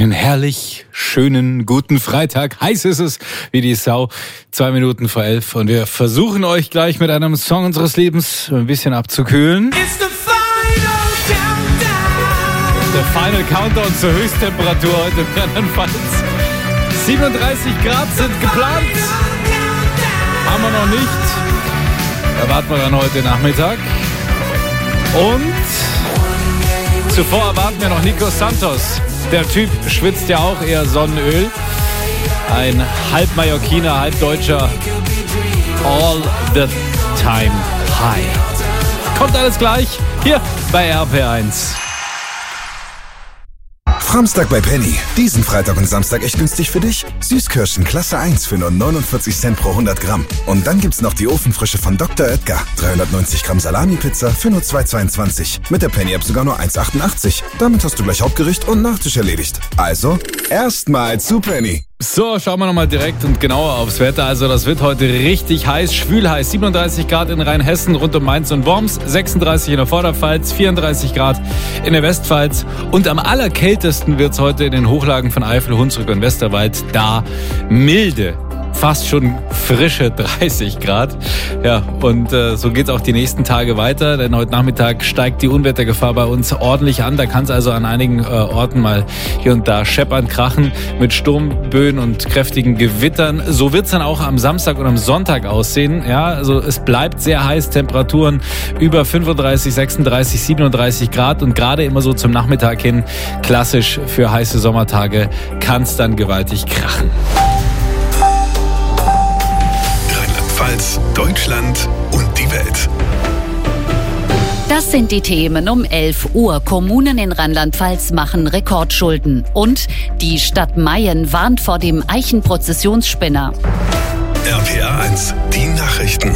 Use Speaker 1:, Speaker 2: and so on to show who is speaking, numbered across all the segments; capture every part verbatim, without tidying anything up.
Speaker 1: Einen herrlich schönen guten Freitag. Heiß ist es wie die Sau. Zwei Minuten vor elf. Und wir versuchen euch gleich mit einem Song unseres Lebens ein bisschen abzukühlen.
Speaker 2: It's the final countdown.
Speaker 1: Der Final Countdown zur Höchsttemperatur heute in Rheinland-Pfalz. siebenunddreißig Grad sind geplant. Haben wir noch nicht. Erwarten wir dann heute Nachmittag. Und zuvor erwarten wir noch Nico Santos. Der Typ schwitzt ja auch eher Sonnenöl. Ein halb Mallorquiner, halb Deutscher. All the time high. Kommt alles gleich hier bei R P eins.
Speaker 3: Samstag bei Penny. Diesen Freitag und Samstag echt günstig für dich. Süßkirschen Klasse eins für nur neunundvierzig Cent pro hundert Gramm. Und dann gibt's noch die Ofenfrische von Doktor Oetker. dreihundertneunzig Gramm Salami-Pizza für nur zwei Euro zweiundzwanzig. Mit der Penny-App sogar nur eins Euro achtundachtzig. Damit hast du gleich Hauptgericht und Nachtisch erledigt. Also, erstmal zu Penny.
Speaker 1: So, schauen wir nochmal direkt und genauer aufs Wetter. Also das wird heute richtig heiß, schwül-heiß. siebenunddreißig Grad in Rheinhessen, rund um Mainz und Worms, sechsunddreißig in der Vorderpfalz, vierunddreißig Grad in der Westpfalz. Und am allerkältesten wird es heute in den Hochlagen von Eifel, Hunsrück und Westerwald. Da milde, fast schon frische dreißig Grad. Ja, und äh, so geht's auch die nächsten Tage weiter, denn heute Nachmittag steigt die Unwettergefahr bei uns ordentlich an. Da kann es also an einigen äh, Orten mal hier und da scheppern, krachen mit Sturmböen und kräftigen Gewittern. So wird's dann auch am Samstag und am Sonntag aussehen. Ja, also es bleibt sehr heiß, Temperaturen über fünfunddreißig, sechsunddreißig, siebenunddreißig Grad und gerade immer so zum Nachmittag hin, klassisch für heiße Sommertage, kann's dann gewaltig krachen.
Speaker 4: Deutschland und die Welt.
Speaker 5: Das sind die Themen um elf Uhr. Kommunen in Rheinland-Pfalz machen Rekordschulden. Und die Stadt Mayen warnt vor dem Eichenprozessionsspinner.
Speaker 4: R P R eins, die Nachrichten.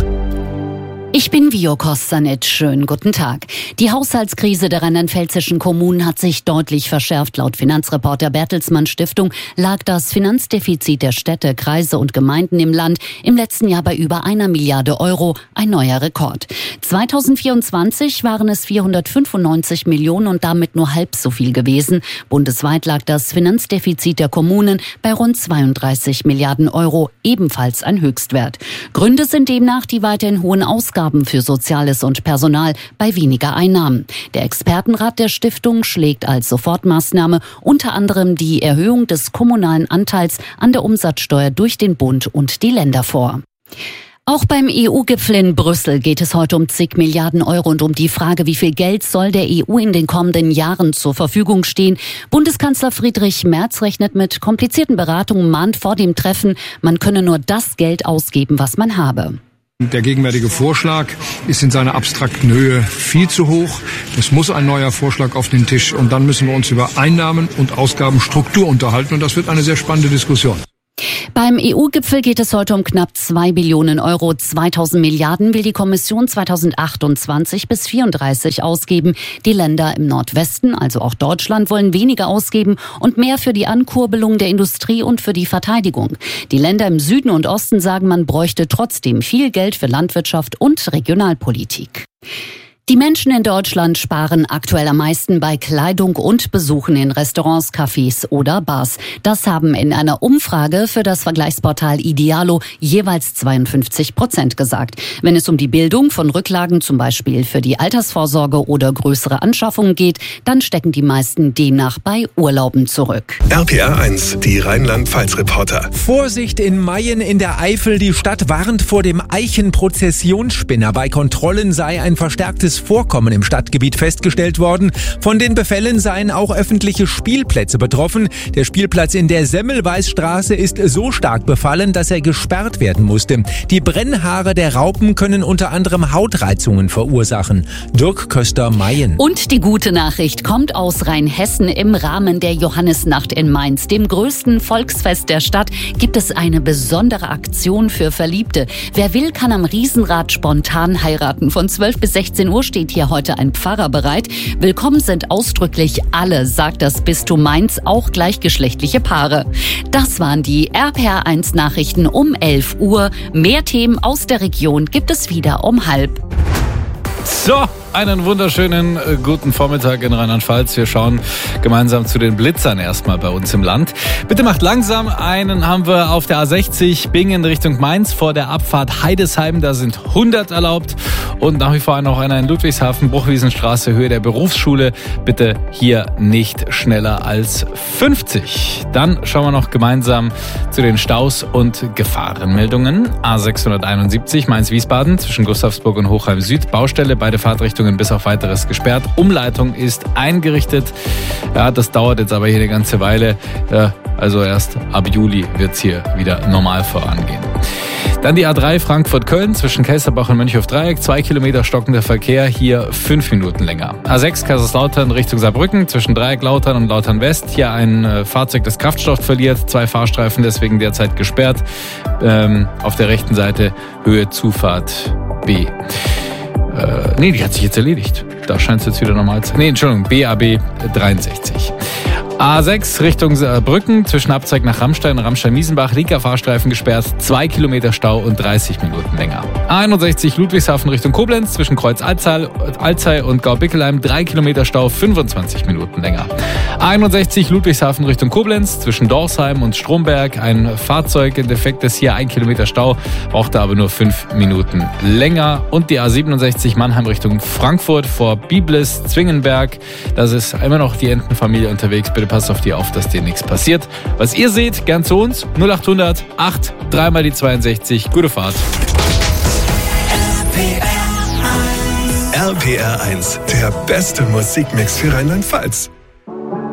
Speaker 5: Ich bin Vio Kostanec. Schönen guten Tag. Die Haushaltskrise der rheinland-pfälzischen Kommunen hat sich deutlich verschärft. Laut Finanzreporter Bertelsmann Stiftung lag das Finanzdefizit der Städte, Kreise und Gemeinden im Land im letzten Jahr bei über einer Milliarde Euro. Ein neuer Rekord. zweitausendvierundzwanzig waren es vierhundertfünfundneunzig Millionen und damit nur halb so viel gewesen. Bundesweit lag das Finanzdefizit der Kommunen bei rund zweiunddreißig Milliarden Euro, ebenfalls ein Höchstwert. Gründe sind demnach die weiterhin hohen Ausgaben für Soziales und Personal bei weniger Einnahmen. Der Expertenrat der Stiftung schlägt als Sofortmaßnahme unter anderem die Erhöhung des kommunalen Anteils an der Umsatzsteuer durch den Bund und die Länder vor. Auch beim E U-Gipfel in Brüssel geht es heute um zig Milliarden Euro und um die Frage, wie viel Geld soll der E U in den kommenden Jahren zur Verfügung stehen. Bundeskanzler Friedrich Merz rechnet mit komplizierten Beratungen, mahnt vor dem Treffen, man könne nur das Geld ausgeben, was man habe.
Speaker 6: Der gegenwärtige Vorschlag ist in seiner abstrakten Höhe viel zu hoch. Es muss ein neuer Vorschlag auf den Tisch und dann müssen wir uns über Einnahmen und Ausgabenstruktur unterhalten und das wird eine sehr spannende Diskussion.
Speaker 5: Beim E U-Gipfel geht es heute um knapp zwei Billionen Euro. zweitausend Milliarden will die Kommission zweitausendachtundzwanzig bis vierunddreißig ausgeben. Die Länder im Nordwesten, also auch Deutschland, wollen weniger ausgeben und mehr für die Ankurbelung der Industrie und für die Verteidigung. Die Länder im Süden und Osten sagen, man bräuchte trotzdem viel Geld für Landwirtschaft und Regionalpolitik. Die Menschen in Deutschland sparen aktuell am meisten bei Kleidung und Besuchen in Restaurants, Cafés oder Bars. Das haben in einer Umfrage für das Vergleichsportal Idealo jeweils zweiundfünfzig Prozent gesagt. Wenn es um die Bildung von Rücklagen, zum Beispiel für die Altersvorsorge oder größere Anschaffungen geht, dann stecken die meisten demnach bei Urlauben zurück.
Speaker 4: R P R eins, die Rheinland-Pfalz-Reporter.
Speaker 7: Vorsicht in Mayen in der Eifel. Die Stadt warnt vor dem Eichenprozessionsspinner. Bei Kontrollen sei ein verstärktes Vorkommen im Stadtgebiet festgestellt worden. Von den Befällen seien auch öffentliche Spielplätze betroffen. Der Spielplatz in der Semmelweisstraße ist so stark befallen, dass er gesperrt werden musste. Die Brennhaare der Raupen können unter anderem Hautreizungen verursachen. Dirk Köster, Mayen.
Speaker 5: Und die gute Nachricht kommt aus Rheinhessen. Im Rahmen der Johannisnacht in Mainz, dem größten Volksfest der Stadt, gibt es eine besondere Aktion für Verliebte. Wer will, kann am Riesenrad spontan heiraten. Von zwölf bis sechzehn Uhr steht hier heute ein Pfarrer bereit. Willkommen sind ausdrücklich alle, sagt das Bistum Mainz, auch gleichgeschlechtliche Paare. Das waren die R P R eins Nachrichten um elf Uhr. Mehr Themen aus der Region gibt es wieder um halb.
Speaker 1: So, Einen wunderschönen äh, guten Vormittag in Rheinland-Pfalz. Wir schauen gemeinsam zu den Blitzern erstmal bei uns im Land. Bitte macht langsam. Einen haben wir auf der A sechzig Bingen Richtung Mainz vor der Abfahrt Heidesheim. Da sind hundert erlaubt. Und nach wie vor noch einer in Ludwigshafen, Bruchwiesenstraße, Höhe der Berufsschule. Bitte hier nicht schneller als fünfzig. Dann schauen wir noch gemeinsam zu den Staus und Gefahrenmeldungen. A sechshunderteinundsiebzig Mainz-Wiesbaden zwischen Gustavsburg und Hochheim Süd. Baustelle, beide Fahrtrichtungen bis auf weiteres gesperrt. Umleitung ist eingerichtet. Ja, das dauert jetzt aber hier eine ganze Weile. Ja, also erst ab Juli wird es hier wieder normal vorangehen. Dann die A drei Frankfurt-Köln zwischen Kelsterbach und Mönchhof-Dreieck. Zwei Kilometer stockender Verkehr, hier fünf Minuten länger. A sechs Kaiserslautern Richtung Saarbrücken zwischen Dreieck-Lautern und Lautern-West. Hier ein äh, Fahrzeug, das Kraftstoff verliert. Zwei Fahrstreifen deswegen derzeit gesperrt. Ähm, auf der rechten Seite Höhe Zufahrt B. Äh, nee, die hat sich jetzt erledigt. Da scheint es jetzt wieder normal zu sein. Nee, Entschuldigung, B A B dreiundsechzig. A sechs Richtung Brücken zwischen Abzweig nach Rammstein und Rammstein-Miesenbach. Linker Fahrstreifen gesperrt, zwei Kilometer Stau und dreißig Minuten länger. A einundsechzig Ludwigshafen Richtung Koblenz zwischen Kreuz Alzey und Gau-Bickelheim. drei Kilometer Stau, fünfundzwanzig Minuten länger. A einundsechzig Ludwigshafen Richtung Koblenz zwischen Dorsheim und Stromberg. Ein Fahrzeug in defektes hier, ein Kilometer Stau, brauchte aber nur fünf Minuten länger. Und die A siebenundsechzig Mannheim Richtung Frankfurt vor Biblis Zwingenberg. Das ist immer noch die Entenfamilie unterwegs. Bitte passt auf die auf, dass dir nichts passiert. Was ihr seht, gern zu uns. null achthundert acht, dreimal die zweiundsechzig. Gute Fahrt.
Speaker 4: R P R eins, der beste Musikmix für Rheinland-Pfalz.